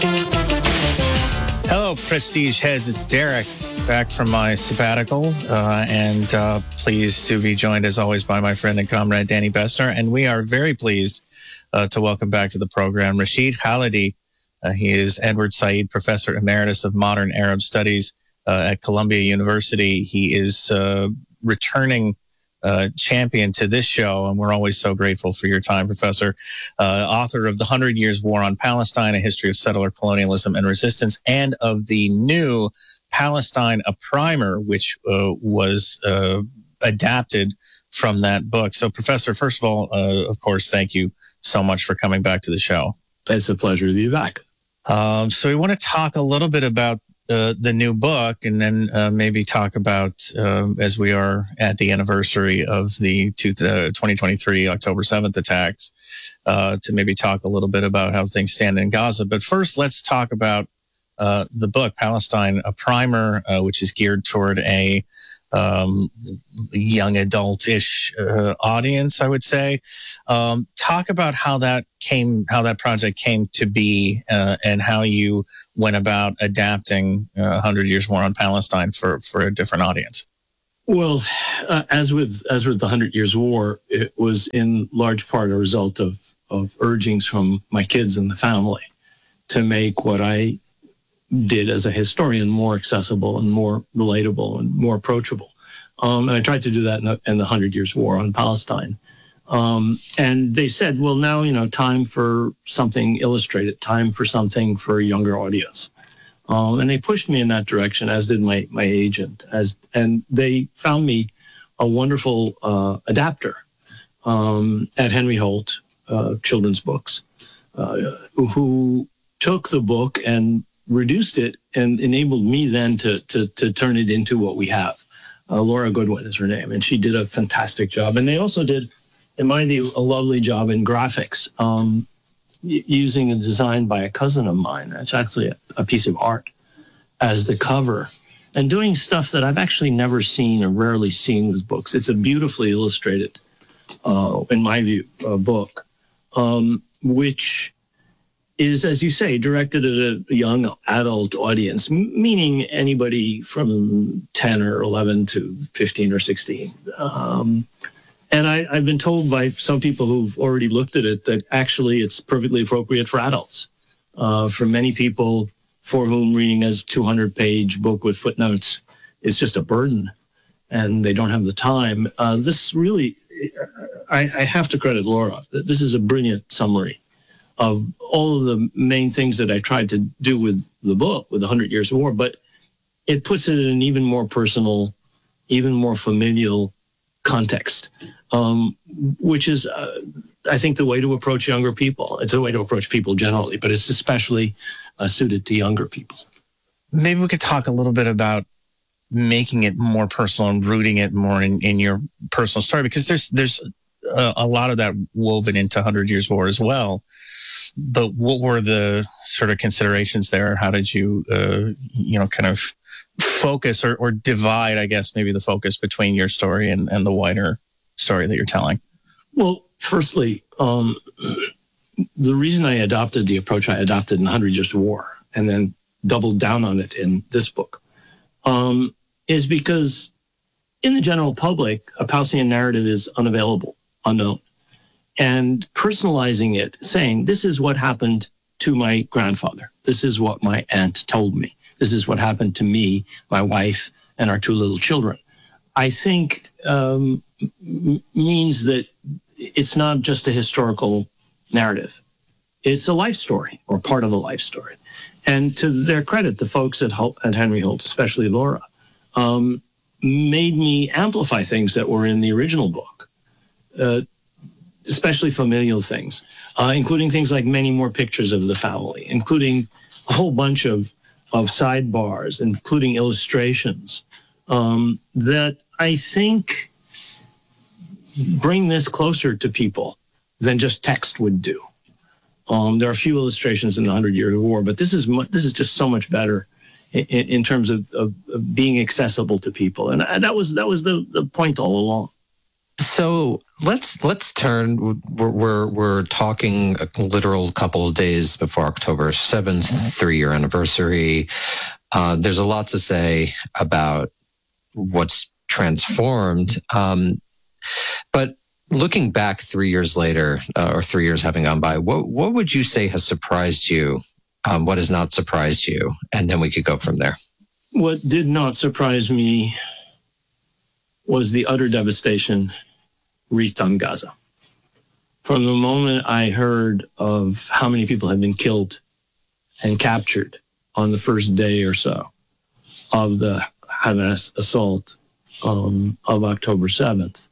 Hello, Prestige Heads. It's Derek, back from my sabbatical, and pleased to be joined, as always, by my friend and comrade, Danny Bessner. And we are very pleased to welcome back to the program Rashid Khalidi. He is Edward Said Professor Emeritus of Modern Arab Studies at Columbia University. He is returning champion to this show, and we're always so grateful for your time, Professor. Author of The 100 Years War on Palestine, A History of Settler Colonialism and Resistance, and of the new Palestine, a Primer, which was adapted from that book. So, Professor, first of all, of course, thank you so much for coming back to the show. It's a pleasure to be back. So we want to talk a little bit about the new book, and then maybe talk about, as we are at the anniversary of the 2023 October 7th attacks, to maybe talk a little bit about how things stand in Gaza. But first, let's talk about the book, Palestine, a Primer, which is geared toward a young adult-ish audience, I would say. Talk about how that project came to be, and how you went about adapting 100 Years War on Palestine for a different audience. Well, as with the 100 Years War, it was in large part a result of urgings from my kids and the family to make what I did as a historian more accessible and more relatable and more approachable. And I tried to do that in the 100 Years War on Palestine. And they said, well, now, time for something illustrated, time for something for a younger audience. And they pushed me in that direction, as did my agent. And they found me a wonderful adapter at Henry Holt Children's Books, who took the book and reduced it and enabled me then to turn it into what we have. Laura Goodwin is her name, and she did a fantastic job. And they also did, in my view, a lovely job in graphics, using a design by a cousin of mine. It's actually a piece of art as the cover, and doing stuff that I've actually never seen or rarely seen with books. It's a beautifully illustrated, in my view, book, which is, as you say, directed at a young adult audience, meaning anybody from 10 or 11 to 15 or 16. And I've been told by some people who've already looked at it that actually it's perfectly appropriate for adults. For many people for whom reading a 200-page book with footnotes is just a burden and they don't have the time. This really, I have to credit Laura. This is a brilliant summary of all of the main things that I tried to do with the book, with 100 Years of War, but it puts it in an even more personal, even more familial context, which is, I think, the way to approach younger people. It's a way to approach people generally, but it's especially suited to younger people. Maybe we could talk a little bit about making it more personal and rooting it more in your personal story, because there's a lot of that woven into 100 Years War as well. But what were the sort of considerations there? How did you, kind of focus or divide, I guess, maybe the focus between your story and the wider story that you're telling? Well, firstly, the reason I adopted the approach I adopted in 100 Years of War and then doubled down on it in this book is because in the general public, a Palestinian narrative is unavailable, unknown. And personalizing it, saying, this is what happened to my grandfather. This is what my aunt told me. This is what happened to me, my wife, and our two little children, I think means that it's not just a historical narrative. It's a life story, or part of a life story. And to their credit, the folks at Henry Holt, especially Laura, made me amplify things that were in the original book. Especially familial things, including things like many more pictures of the family, including a whole bunch of sidebars, including illustrations that I think bring this closer to people than just text would do. There are a few illustrations in the 100 Years of War, but this is just so much better in terms of being accessible to people, and that was the point all along. So let's turn. We're talking a literal couple of days before October 7th, 3-year anniversary. There's a lot to say about what's transformed. But looking back 3 years later, or 3 years having gone by, what would you say has surprised you? What has not surprised you? And then we could go from there. What did not surprise me was the utter devastation wreaked on Gaza. From the moment I heard of how many people had been killed and captured on the first day or so of the Hamas assault of October 7th,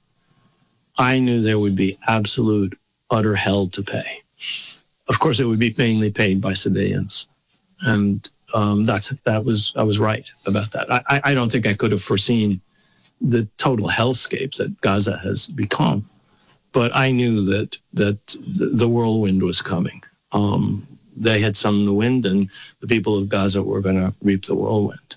I knew there would be absolute, utter hell to pay. Of course, it would be mainly paid by civilians. And I was right about that. I don't think I could have foreseen the total hellscape that Gaza has become, but I knew that the whirlwind was coming. They had summoned the wind, and the people of Gaza were going to reap the whirlwind.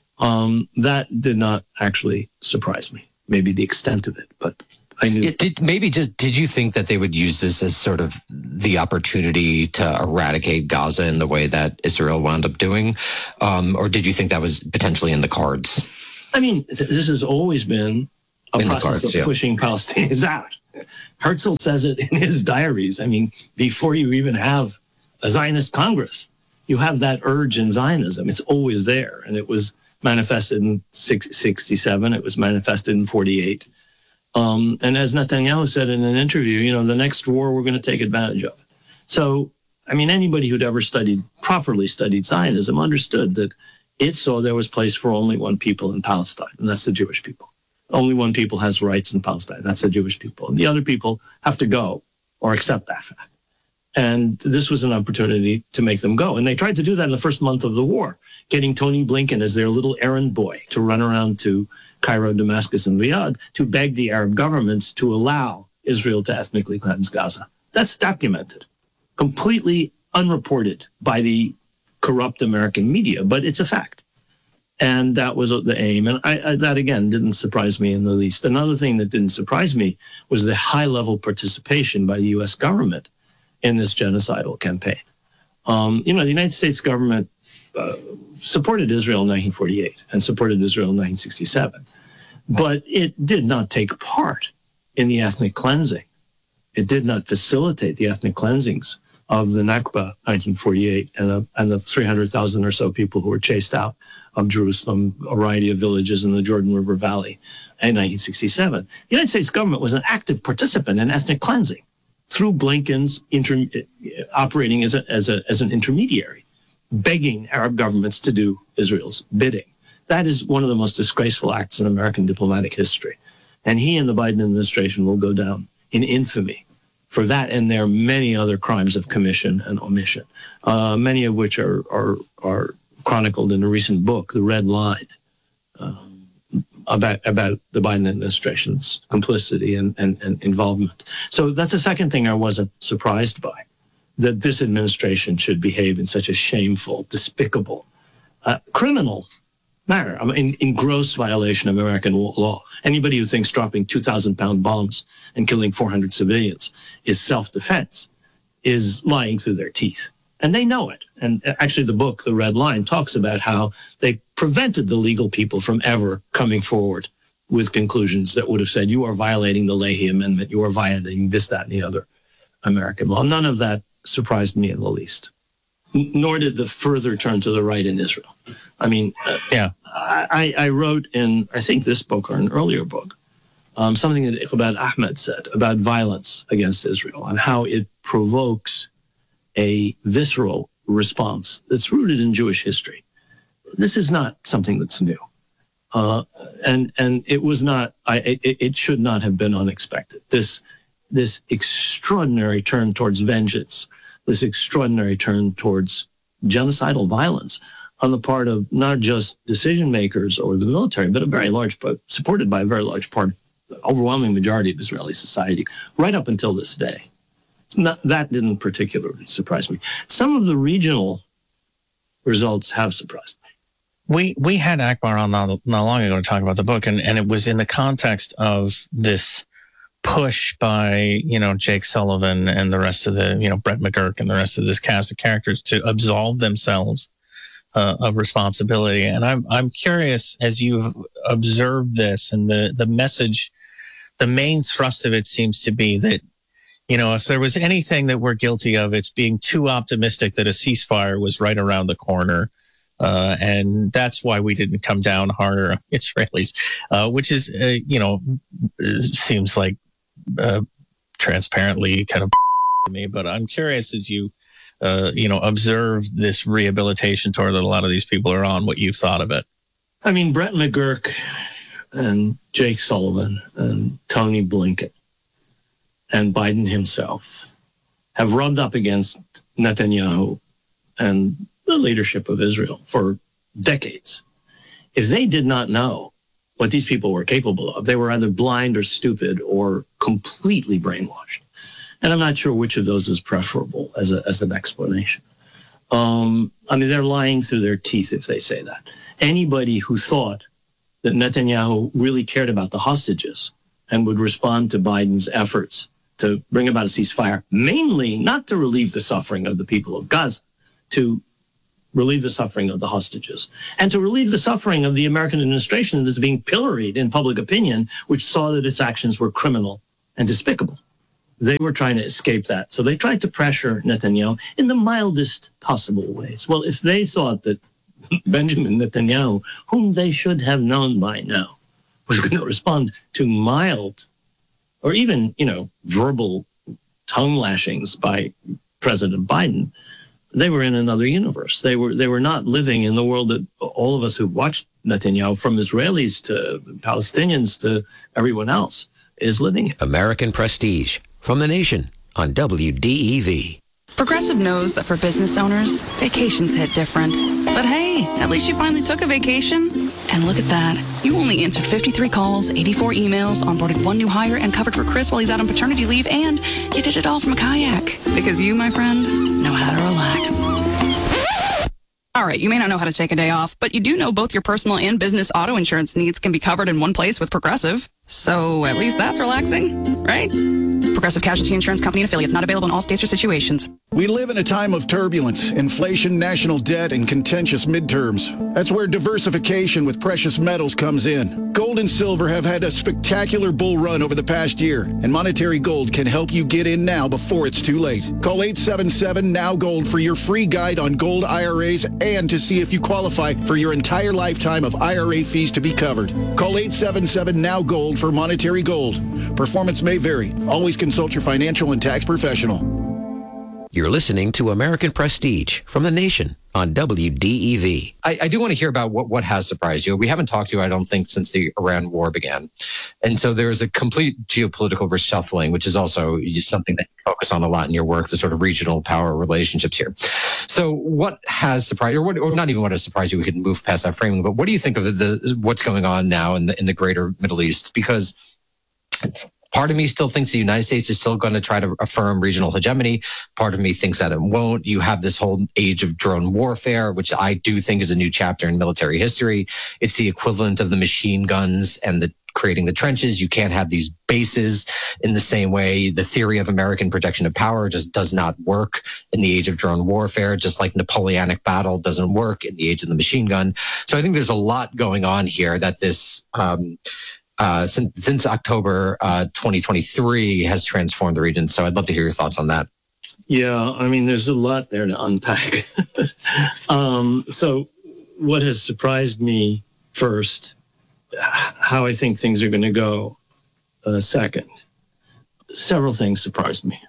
That did not actually surprise me. Maybe the extent of it, but I knew. Did you think that they would use this as sort of the opportunity to eradicate Gaza in the way that Israel wound up doing, or did you think that was potentially in the cards? I mean, this has always been a process of pushing Palestinians out. Herzl says it in his diaries. I mean, before you even have a Zionist Congress, you have that urge in Zionism. It's always there. And it was manifested in 67. It was manifested in 48. And as Netanyahu said in an interview, the next war, we're going to take advantage of it. So, I mean, anybody who'd ever properly studied Zionism understood that it saw there was place for only one people in Palestine, and that's the Jewish people. Only one people has rights in Palestine, that's the Jewish people. And the other people have to go or accept that fact. And this was an opportunity to make them go. And they tried to do that in the first month of the war, getting Tony Blinken as their little errand boy to run around to Cairo, Damascus, and Riyadh to beg the Arab governments to allow Israel to ethnically cleanse Gaza. That's documented, completely unreported by the corrupt American media, but it's a fact. And that was the aim. And that, again, didn't surprise me in the least. Another thing that didn't surprise me was the high-level participation by the U.S. government in this genocidal campaign. The United States government supported Israel in 1948 and supported Israel in 1967, but it did not take part in the ethnic cleansing. It did not facilitate the ethnic cleansings of the Nakba 1948 and the 300,000 or so people who were chased out of Jerusalem, a variety of villages in the Jordan River Valley in 1967. The United States government was an active participant in ethnic cleansing through Blinken's operating as an intermediary, begging Arab governments to do Israel's bidding. That is one of the most disgraceful acts in American diplomatic history. And he and the Biden administration will go down in infamy for that, and there are many other crimes of commission and omission, many of which are chronicled in a recent book, The Red Line, about the Biden administration's complicity and involvement. So that's the second thing I wasn't surprised by, that this administration should behave in such a shameful, despicable, criminal manner. I mean, in gross violation of American law. Anybody who thinks dropping 2,000-pound bombs and killing 400 civilians is self-defense is lying through their teeth. And they know it. And actually, the book, The Red Line, talks about how they prevented the legal people from ever coming forward with conclusions that would have said, you are violating the Leahy Amendment, you are violating this, that, and the other American law. None of that surprised me in the least. Nor did the further turn to the right in Israel. I mean, I wrote in, I think this book or an earlier book, something that Iqbal Ahmed said about violence against Israel and how it provokes a visceral response that's rooted in Jewish history. This is not something that's new. And it was not, it should not have been unexpected. This extraordinary turn towards vengeance, this extraordinary turn towards genocidal violence on the part of not just decision makers or the military, but a very large, supported by a very large part, overwhelming majority of Israeli society, right up until this day. That didn't particularly surprise me. Some of the regional results have surprised me. We had Akbar on not long ago to talk about the book, and it was in the context of this push by, Jake Sullivan and the rest of the, Brett McGurk and the rest of this cast of characters to absolve themselves of responsibility. And I'm curious, as you've observed this, and the message, the main thrust of it seems to be that, if there was anything that we're guilty of, it's being too optimistic that a ceasefire was right around the corner. And that's why we didn't come down harder on Israelis, which is, seems like transparently kind of to me. But I'm curious, as you, observe this rehabilitation tour that a lot of these people are on, what you've thought of it. I mean, Brett McGurk and Jake Sullivan and Tony Blinken and Biden himself have rubbed up against Netanyahu and the leadership of Israel for decades. If they did not know what these people were capable of, they were either blind or stupid or completely brainwashed. And I'm not sure which of those is preferable as an explanation. They're lying through their teeth if they say that. Anybody who thought that Netanyahu really cared about the hostages and would respond to Biden's efforts to bring about a ceasefire, mainly not to relieve the suffering of the people of Gaza, to relieve the suffering of the hostages, and to relieve the suffering of the American administration that is being pilloried in public opinion, which saw that its actions were criminal and despicable. They were trying to escape that. So they tried to pressure Netanyahu in the mildest possible ways. Well, if they thought that Benjamin Netanyahu, whom they should have known by now, was going to respond to mild or even, verbal tongue lashings by President Biden, they were in another universe. They were not living in the world that all of us who watched Netanyahu, from Israelis to Palestinians to everyone else, is living in. American Prestige from The Nation on WDEV. Progressive knows that for business owners, vacations hit different. But hey, at least you finally took a vacation. And look at that. You only answered 53 calls, 84 emails, onboarded one new hire, and covered for Chris while he's out on paternity leave, and you did it all from a kayak. Because you, my friend, know how to relax. All right, you may not know how to take a day off, but you do know both your personal and business auto insurance needs can be covered in one place with Progressive. So at least that's relaxing, right? Progressive Casualty Insurance Company and affiliates, not available in all states or situations. We live in a time of turbulence, inflation, national debt, and contentious midterms. That's where diversification with precious metals comes in. Gold and silver have had a spectacular bull run over the past year, and Monetary Gold can help you get in now before it's too late. Call 877-NOW-GOLD for your free guide on gold IRAs and to see if you qualify for your entire lifetime of IRA fees to be covered. Call 877-NOW-GOLD for Monetary Gold. Performance may vary. Always consult your financial and tax professional. You're listening to American Prestige from The Nation on WDEV. I do want to hear about what has surprised you. We haven't talked to you, I don't think, since the Iran war began. And so there's a complete geopolitical reshuffling, which is also something that you focus on a lot in your work, the sort of regional power relationships here. So what has surprised you, or not even what has surprised you, we can move past that framing, but what do you think of what's going on now in the greater Middle East? Because part of me still thinks the United States is still going to try to affirm regional hegemony. Part of me thinks that it won't. You have this whole age of drone warfare, which I do think is a new chapter in military history. It's the equivalent of the machine guns and creating the trenches. You can't have these bases in the same way. The theory of American projection of power just does not work in the age of drone warfare, just like Napoleonic battle doesn't work in the age of the machine gun. So I think there's a lot going on here that this since October 2023 has transformed the region. So I'd love to hear your thoughts on that. Yeah, there's a lot there to unpack. So what has surprised me first, how I think things are going to go second. Several things surprised me.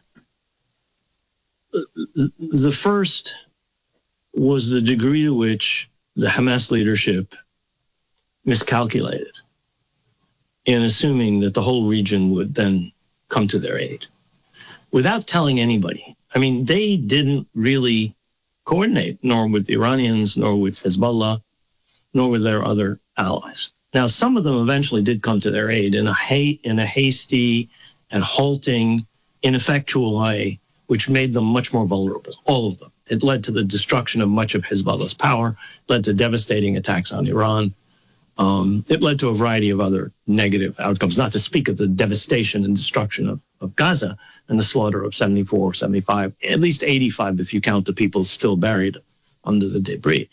The first was the degree to which the Hamas leadership miscalculated in assuming that the whole region would then come to their aid without telling anybody. They didn't really coordinate, nor with the Iranians, nor with Hezbollah, nor with their other allies. Now, some of them eventually did come to their aid in a hasty and halting, ineffectual way, which made them much more vulnerable, all of them. It led to the destruction of much of Hezbollah's power, led to devastating attacks on Iran, It led to a variety of other negative outcomes, not to speak of the devastation and destruction of Gaza and the slaughter of 74, 75, at least 85 if you count the people still buried under the debris,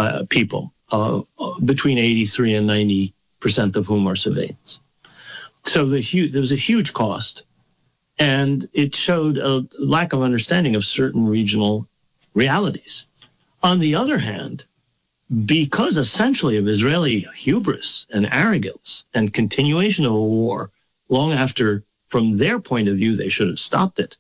between 83 and 90% of whom are civilians. So there was a huge cost, and it showed a lack of understanding of certain regional realities. On the other hand, because essentially of Israeli hubris and arrogance and continuation of a war long after, from their point of view, they should have stopped it,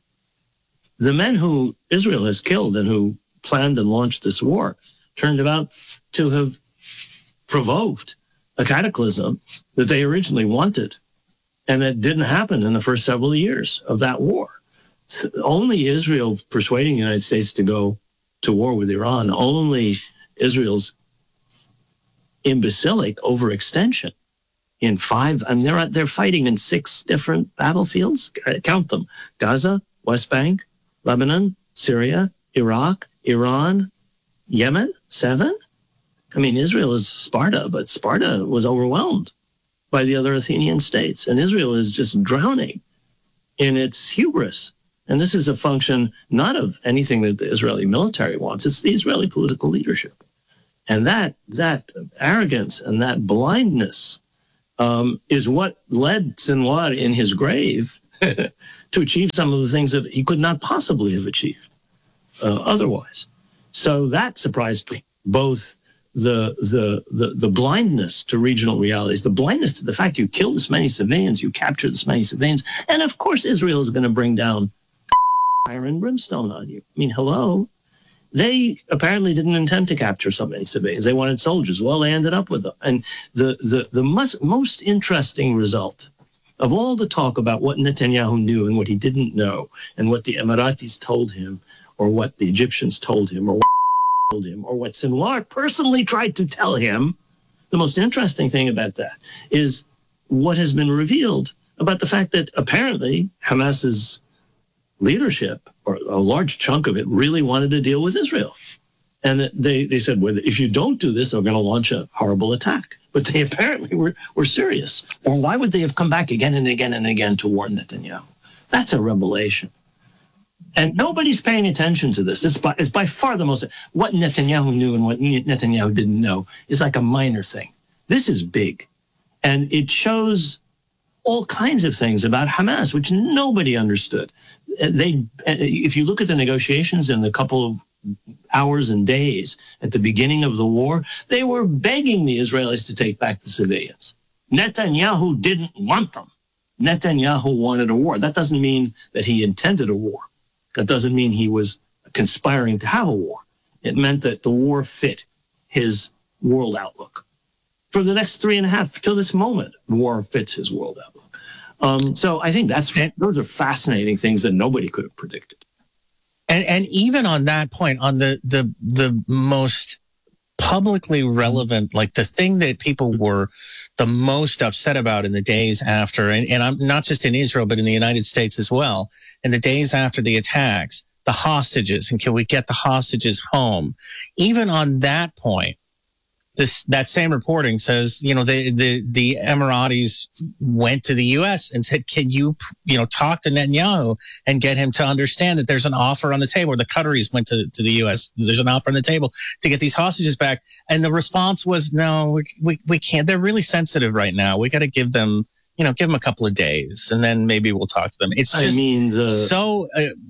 the men who Israel has killed and who planned and launched this war turned out to have provoked a cataclysm that they originally wanted and that didn't happen in the first several years of that war. Only Israel persuading the United States to go to war with Iran, only Israel's imbecilic overextension in they're fighting in 6 different battlefields. Count them: Gaza, West Bank, Lebanon, Syria, Iraq, Iran, Yemen. 7. I mean, Israel is Sparta, but Sparta was overwhelmed by the other Athenian states, and Israel is just drowning in its hubris. And this is a function not of anything that the Israeli military wants, it's the Israeli political leadership. And that arrogance and that blindness is what led Sinwar in his grave to achieve some of the things that he could not possibly have achieved otherwise. So that surprised me, both the blindness to regional realities, the blindness to the fact you kill this many civilians, you capture this many civilians, and of course Israel is going to bring down fire and brimstone on you. I mean, hello. They apparently didn't intend to capture so many civilians. They wanted soldiers. Well, they ended up with them. And the most interesting result of all the talk about what Netanyahu knew and what he didn't know, and what the Emiratis told him, or what the Egyptians told him, or what told him, or what Sinwar personally tried to tell him, the most interesting thing about that is what has been revealed about the fact that apparently Hamas's leadership, or a large chunk of it, really wanted to deal with Israel. And that they said, well, if you don't do this, they're going to launch a horrible attack. But they apparently were serious. Or why would they have come back again and again and again to warn Netanyahu? That's a revelation. And nobody's paying attention to this. It's by far the most, what Netanyahu knew and what Netanyahu didn't know is like a minor thing. This is big. And it shows all kinds of things about Hamas, which nobody understood. If you look at the negotiations in the couple of hours and days at the beginning of the war, they were begging the Israelis to take back the civilians. Netanyahu didn't want them. Netanyahu wanted a war. That doesn't mean that he intended a war. That doesn't mean he was conspiring to have a war. It meant that the war fit his world outlook. For the next 3.5 till this moment, the war fits his world outlook. So I think those are fascinating things that nobody could have predicted. And even on that point, on the most publicly relevant, like the thing that people were the most upset about in the days after, and I'm not just in Israel, but in the United States as well, in the days after the attacks, the hostages, and can we get the hostages home? Even on that point, that same reporting says, the Emiratis went to the U.S. and said, can you talk to Netanyahu and get him to understand that there's an offer on the table? Or the Qataris went to the U.S. There's an offer on the table to get these hostages back. And the response was, no, we can't. They're really sensitive right now. We got to give them a couple of days, and then maybe we'll talk to them. It's just so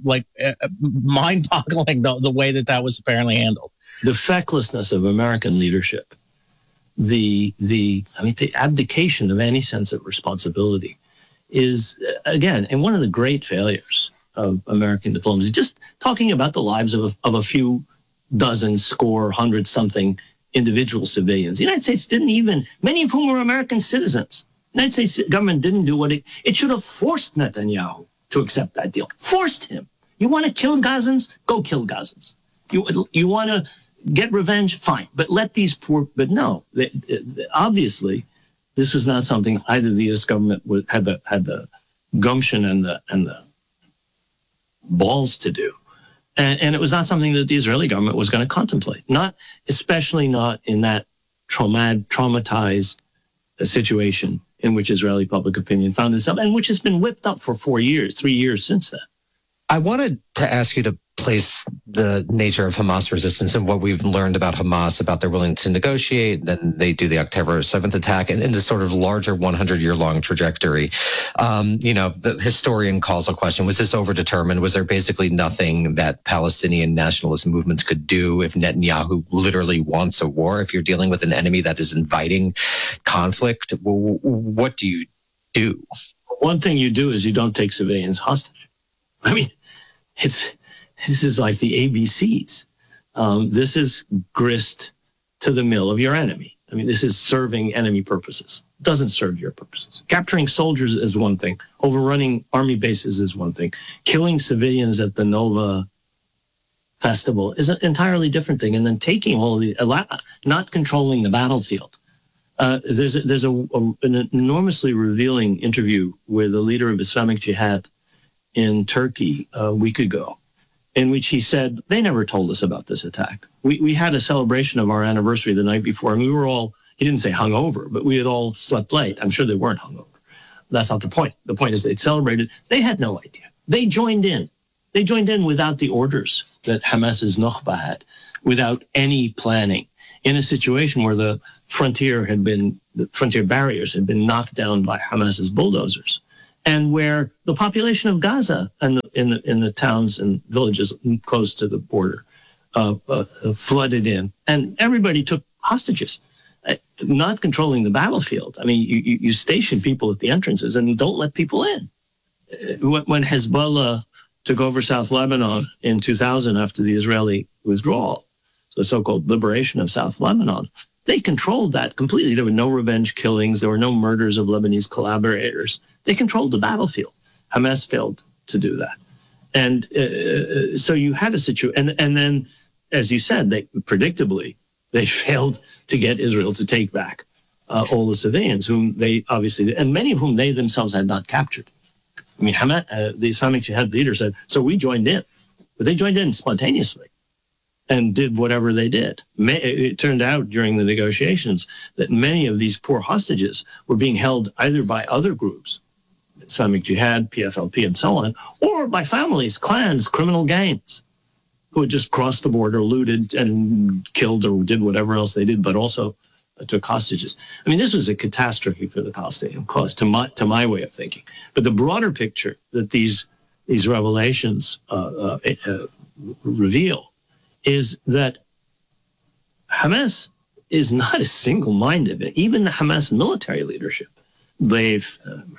mind-boggling the way that was apparently handled. The fecklessness of American leadership, the abdication of any sense of responsibility is, again, and one of the great failures of American diplomacy. Just talking about the lives of a few dozen, score, 100-something individual civilians. The United States didn't even, many of whom were American citizens. The United States government didn't do what it should have forced Netanyahu to accept that deal. Forced him. You want to kill Gazans? Go kill Gazans. You want to get revenge? Fine. But let these but no, obviously this was not something either the U.S. government had the gumption and the balls to do. And it was not something that the Israeli government was going to contemplate, especially not in that traumatized situation in which Israeli public opinion found itself, and which has been whipped up for 3 years since then. I wanted to ask you to place the nature of Hamas resistance and what we've learned about Hamas, about their willingness to negotiate. Then they do the October 7th attack, and into sort of larger 100-year-long trajectory. The historian calls a question: was this overdetermined? Was there basically nothing that Palestinian nationalist movements could do if Netanyahu literally wants a war? If you're dealing with an enemy that is inviting conflict, what do you do? One thing you do is you don't take civilians hostage. I mean, this is like the ABCs. This is grist to the mill of your enemy. I mean, this is serving enemy purposes. It doesn't serve your purposes. Capturing soldiers is one thing. Overrunning army bases is one thing. Killing civilians at the Nova Festival is an entirely different thing. And then taking all of the, not controlling the battlefield. There's an enormously revealing interview with the leader of Islamic Jihad in Turkey a week ago, in which he said, they never told us about this attack. We had a celebration of our anniversary the night before, and we were all, he didn't say hungover, but we had all slept late. I'm sure they weren't hungover. That's not the point. The point is they'd celebrated. They had no idea. They joined in. They joined in without the orders that Hamas's Nukhba had, without any planning, in a situation where the frontier barriers had been knocked down by Hamas's bulldozers, and where the population of Gaza and in the towns and villages close to the border flooded in, and everybody took hostages, not controlling the battlefield. I mean, you station people at the entrances and don't let people in. When Hezbollah took over South Lebanon in 2000 after the Israeli withdrawal, the so-called liberation of South Lebanon, they controlled that completely. There were no revenge killings. There were no murders of Lebanese collaborators. They controlled the battlefield. Hamas failed to do that. And so you had a situation. And then, as you said, predictably, they failed to get Israel to take back all the civilians, whom they obviously, and many of whom they themselves had not captured. I mean, Hamas, the Islamic Jihad leader said, so we joined in. But they joined in spontaneously and did whatever they did. It turned out during the negotiations that many of these poor hostages were being held either by other groups, Islamic Jihad, PFLP, and so on, or by families, clans, criminal gangs, who had just crossed the border, looted and killed or did whatever else they did, but also took hostages. I mean, this was a catastrophe for the Palestinian cause, to my way of thinking. But the broader picture that these revelations reveal is that Hamas is not as single-minded. Even the Hamas military leadership, Mohammed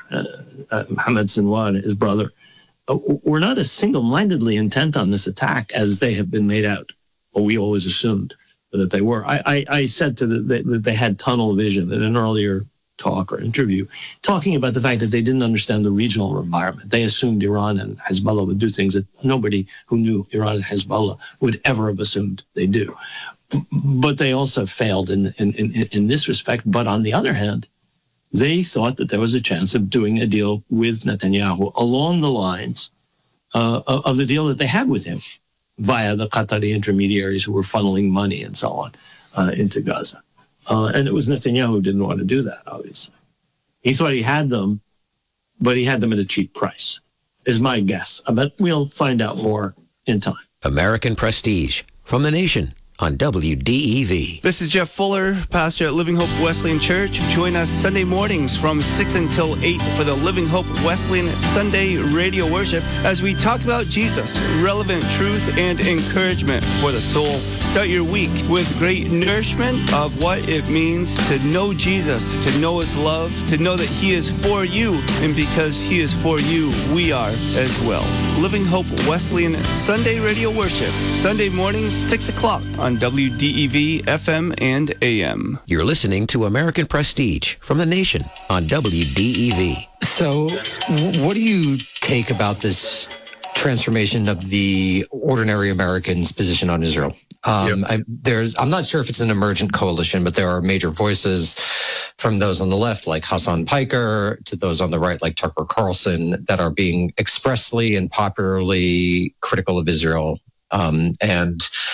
Sinwar, his brother, were not as single-mindedly intent on this attack as they have been made out, or we always assumed that they were. I said that they had tunnel vision in an earlier talk or interview, talking about the fact that they didn't understand the regional environment. They assumed Iran and Hezbollah would do things that nobody who knew Iran and Hezbollah would ever have assumed they do. But they also failed in this respect. But on the other hand, they thought that there was a chance of doing a deal with Netanyahu along the lines of the deal that they had with him via the Qatari intermediaries who were funneling money and so on into Gaza. And it was Netanyahu who didn't want to do that, obviously. He thought he had them, but he had them at a cheap price, is my guess. But we'll find out more in time. American Prestige from the Nation on WDEV. This is Jeff Fuller, pastor at Living Hope Wesleyan Church. Join us Sunday mornings from 6 until 8 for the Living Hope Wesleyan Sunday radio worship as we talk about Jesus, relevant truth and encouragement for the soul. Start your week with great nourishment of what it means to know Jesus, to know his love, to know that he is for you, and because he is for you, we are as well. Living Hope Wesleyan Sunday radio worship, Sunday mornings, 6 o'clock on WDEV, FM, and AM. You're listening to American Prestige from the Nation on WDEV. So what do you take about this transformation of the ordinary American's position on Israel? I'm not sure if it's an emergent coalition, but there are major voices from those on the left, like Hassan Piker, to those on the right, like Tucker Carlson, that are being expressly and popularly critical of Israel. And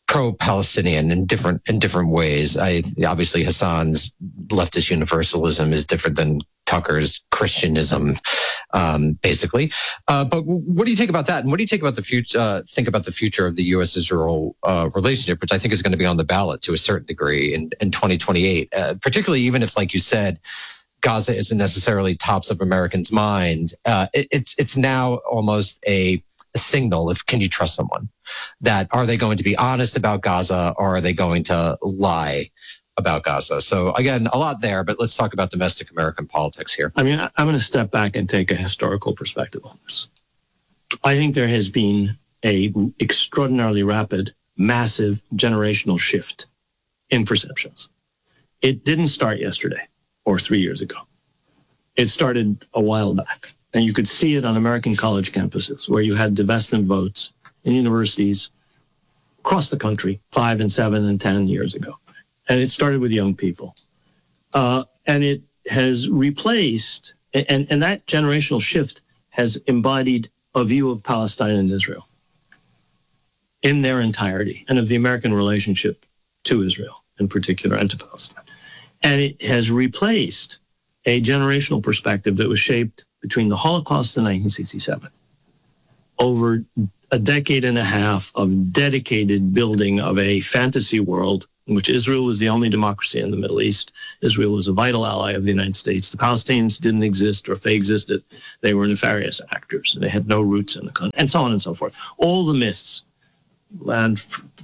pro-Palestinian in different ways. Obviously Hassan's leftist universalism is different than Tucker's Christianism, basically. But what do you think about that? And what do you think about the future of the U.S.-Israel relationship, which I think is going to be on the ballot to a certain degree in 2028, particularly even if, like you said, Gaza isn't necessarily tops of Americans' mind. It's now almost a signal of, can you trust someone? That are they going to be honest about Gaza, or are they going to lie about Gaza? So again, a lot there, but let's talk about domestic American politics here. I mean, I'm going to step back and take a historical perspective on this. I think there has been a extraordinarily rapid, massive generational shift in perceptions. It didn't start yesterday or 3 years ago. It started a while back. And you could see it on American college campuses where you had divestment votes in universities across the country 5 and 7 and 10 years ago. And it started with young people. And it has replaced, and that generational shift has embodied a view of Palestine and Israel in their entirety, and of the American relationship to Israel in particular and to Palestine. And it has replaced a generational perspective that was shaped between the Holocaust and 1967, over a decade and a half of dedicated building of a fantasy world in which Israel was the only democracy in the Middle East. Israel was a vital ally of the United States. The Palestinians didn't exist, or if they existed, they were nefarious actors. They had no roots in the country, and so on and so forth. All the myths, and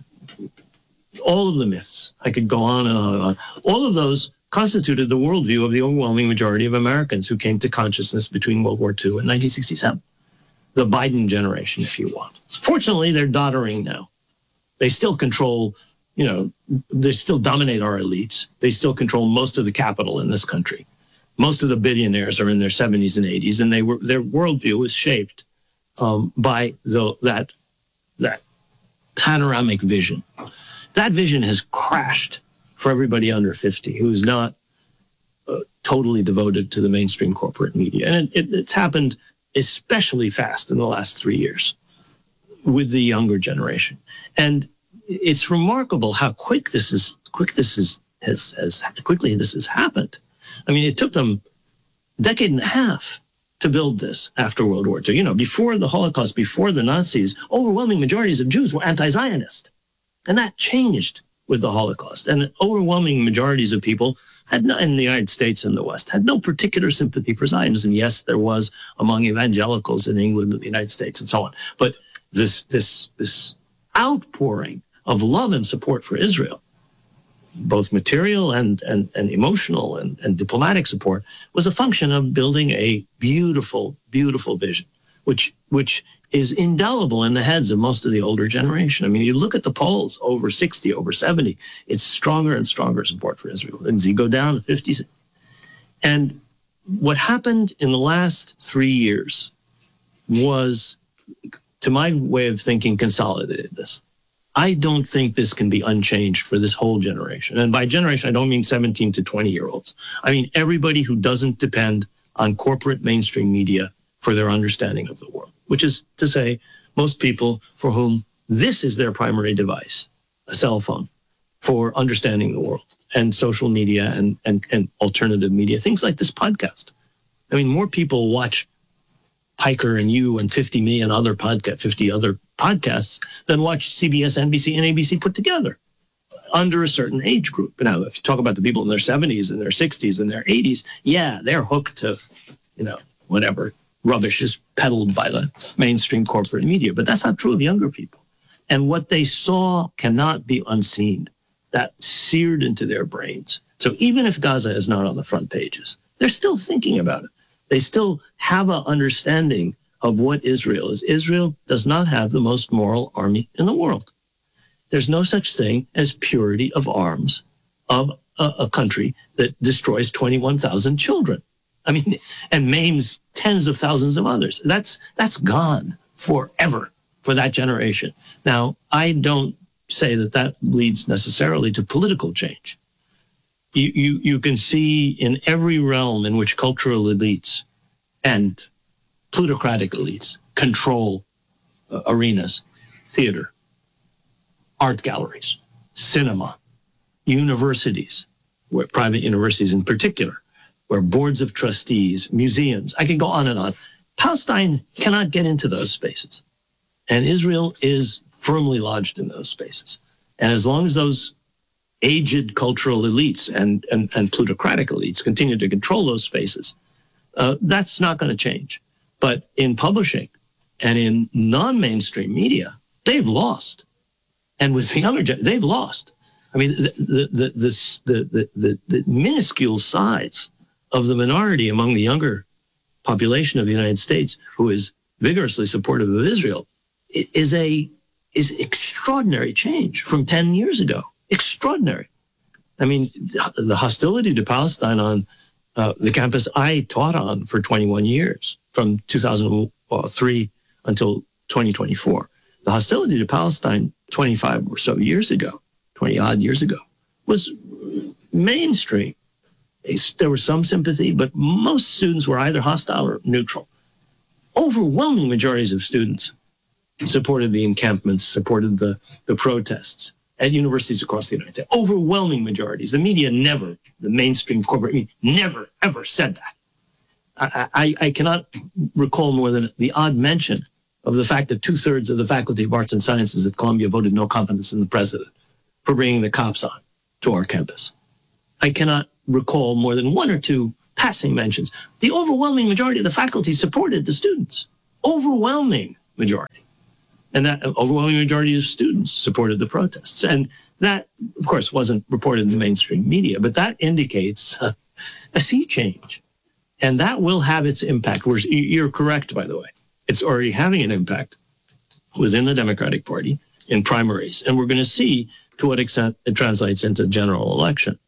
all of the myths, I could go on and on and on. All of those constituted the worldview of the overwhelming majority of Americans who came to consciousness between World War II and 1967. The Biden generation, if you want. Fortunately, they're doddering now. They still control, they still dominate our elites. They still control most of the capital in this country. Most of the billionaires are in their 70s and 80s, and their worldview was shaped by that panoramic vision. That vision has crashed for everybody under 50 who's not totally devoted to the mainstream corporate media. And it's happened especially fast in the last 3 years with the younger generation. And it's remarkable how quickly this has happened. I mean, it took them a decade and a half to build this after World War II. Before the Holocaust, before the Nazis, overwhelming majorities of Jews were anti-Zionist. And that changed with the Holocaust. And overwhelming majorities of people in the United States and the West had no particular sympathy for Zionism. Yes, there was among evangelicals in England and the United States and so on. But this outpouring of love and support for Israel, both material and emotional and diplomatic support, was a function of building a beautiful, beautiful vision, which is indelible in the heads of most of the older generation. I mean, you look at the polls, over 60, over 70, it's stronger and stronger support for Israel. And you go down to 50. And what happened in the last 3 years was, to my way of thinking, consolidated this. I don't think this can be unchanged for this whole generation. And by generation, I don't mean 17 to 20-year-olds. I mean everybody who doesn't depend on corporate mainstream media for their understanding of the world, which is to say most people for whom this is their primary device, a cell phone, for understanding the world, and social media and alternative media, things like this podcast. I mean, more people watch Piker and you and 50 other podcasts than watch CBS, NBC, and ABC put together under a certain age group. Now, if you talk about the people in their 70s and their 60s and their 80s, yeah, they're hooked to, whatever rubbish is peddled by the mainstream corporate media. But that's not true of younger people. And what they saw cannot be unseen. That seared into their brains. So even if Gaza is not on the front pages, they're still thinking about it. They still have an understanding of what Israel is. Israel does not have the most moral army in the world. There's no such thing as purity of arms of a country that destroys 21,000 children. I mean, and maims tens of thousands of others. That's gone forever for that generation. Now, I don't say that leads necessarily to political change. You can see in every realm in which cultural elites and plutocratic elites control arenas, theater, art galleries, cinema, universities, where private universities in particular, where boards of trustees, museums, I can go on and on. Palestine cannot get into those spaces. And Israel is firmly lodged in those spaces. And as long as those aged cultural elites and plutocratic elites continue to control those spaces, that's not going to change. But in publishing and in non-mainstream media, they've lost. And with the younger generation, they've lost. I mean, the minuscule size of the minority among the younger population of the United States who is vigorously supportive of Israel is extraordinary change from 10 years ago. Extraordinary. I mean, the hostility to Palestine on the campus I taught on for 21 years, from 2003 until 2024. The hostility to Palestine 25 or so years ago, 20 odd years ago, was mainstream. There was some sympathy, but most students were either hostile or neutral. Overwhelming majorities of students supported the encampments, supported the protests at universities across the United States. Overwhelming majorities. The media never, the mainstream corporate media, never, ever said that. I cannot recall more than the odd mention of the fact that 2/3 of the Faculty of Arts and Sciences at Columbia voted no confidence in the president for bringing the cops on to our campus. I cannot recall more than one or two passing mentions. The overwhelming majority of the faculty supported the students. Overwhelming majority. And that overwhelming majority of students supported the protests. And that, of course, wasn't reported in the mainstream media, but that indicates a sea change. And that will have its impact. You're correct, by the way. It's already having an impact within the Democratic Party in primaries. And we're going to see to what extent it translates into general election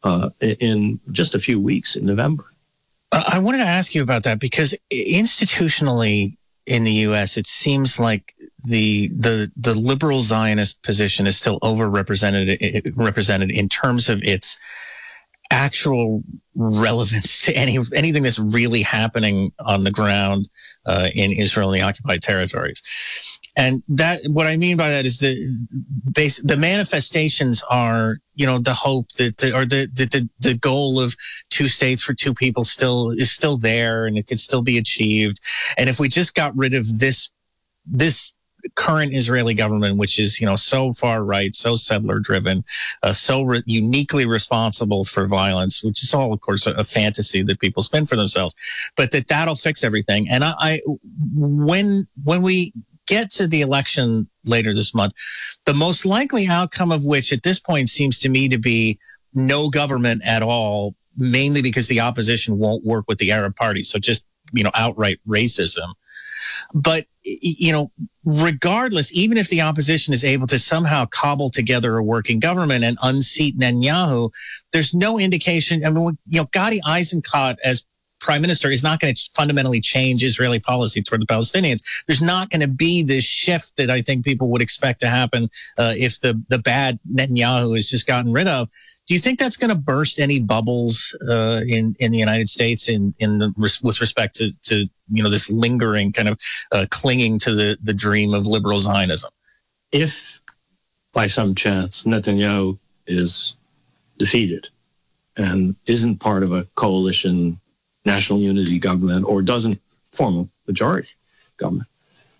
in just a few weeks in November. I wanted to ask you about that because institutionally in the U.S., it seems like the liberal Zionist position is still overrepresented in terms of its actual relevance to anything that's really happening on the ground in Israel and the occupied territories. And that, what I mean by that is the manifestations are, the hope that the goal of two states for two people is still there and it could still be achieved. And if we just got rid of this current Israeli government, which is, so far right, so settler driven, uniquely responsible for violence, which is all, of course, a fantasy that people spin for themselves, but that'll fix everything. And when we get to the election later this month, the most likely outcome of which at this point seems to me to be no government at all, mainly because the opposition won't work with the Arab party. So just, outright racism. But, regardless, even if the opposition is able to somehow cobble together a working government and unseat Netanyahu, there's no indication. I mean, Gadi Eisenkot as prime minister is not going to fundamentally change Israeli policy toward the Palestinians. There's not going to be this shift that I think people would expect to happen if the bad Netanyahu is just gotten rid of. Do you think that's going to burst any bubbles in the United States with respect to this lingering kind of clinging to the dream of liberal Zionism? If by some chance Netanyahu is defeated and isn't part of a coalition national unity government or doesn't form a majority government,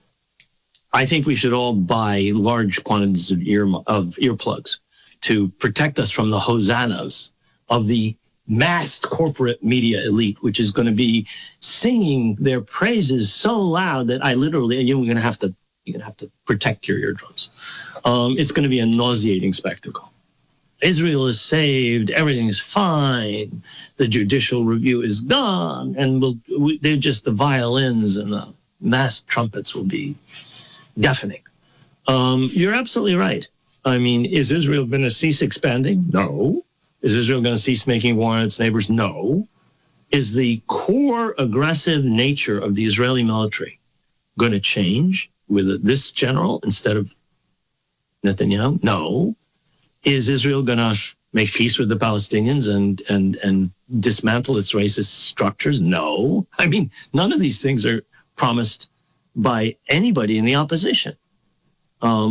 I think we should all buy large quantities of earplugs to protect us from the hosannas of the massed corporate media elite, which is going to be singing their praises so loud that you're going to have to protect your eardrums. It's going to be a nauseating spectacle. Israel is saved, everything is fine, the judicial review is gone, and they're just the violins and the mass trumpets will be deafening. You're absolutely right. I mean, is Israel going to cease expanding? No. Is Israel going to cease making war on its neighbors? No. Is the core aggressive nature of the Israeli military going to change with this general instead of Netanyahu? No. Is Israel going to make peace with the Palestinians and dismantle its racist structures? No. I mean, none of these things are promised by anybody in the opposition.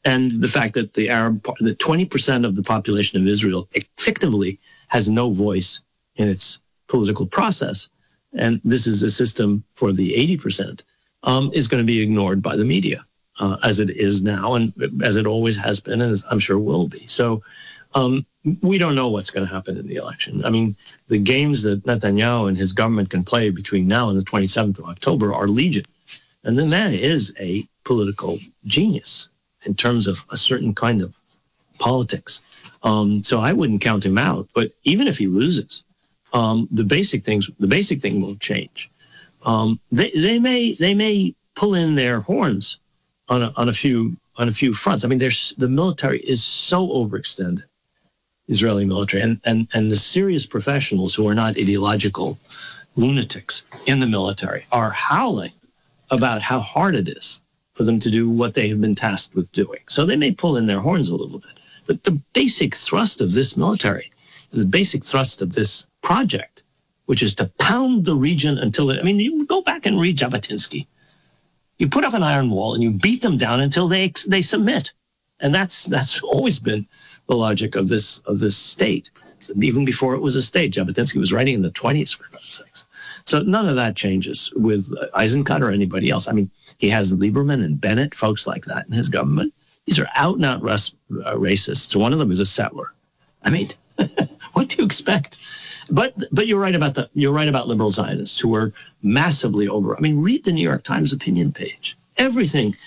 and the fact that the 20% of the population of Israel effectively has no voice in its political process, and this is a system for the 80%, is going to be ignored by the media, as it is now, and as it always has been, and as I'm sure will be. So we don't know what's going to happen in the election. I mean, the games that Netanyahu and his government can play between now and the 27th of October are legion. And then that is a political genius in terms of a certain kind of politics. So I wouldn't count him out. But even if he loses, the basic thing will change. They may pull in their horns on a few fronts. I mean, the military is so overextended, Israeli military, and the serious professionals who are not ideological lunatics in the military are howling about how hard it is for them to do what they have been tasked with doing. So they may pull in their horns a little bit. But the basic thrust of this military, the basic thrust of this project, which is to pound the region until you go back and read Jabotinsky. You put up an iron wall and you beat them down until they submit. And that's always been the logic of this state. So even before it was a state, Jabotinsky was writing in the 20s, for God's sakes. So none of that changes with Eisenkot or anybody else. I mean, he has Lieberman and Bennett, folks like that in his government. These are out-and-out racists. One of them is a settler. I mean, what do you expect? But you're right about liberal Zionists who are massively over. I mean, read the New York Times opinion page. Everything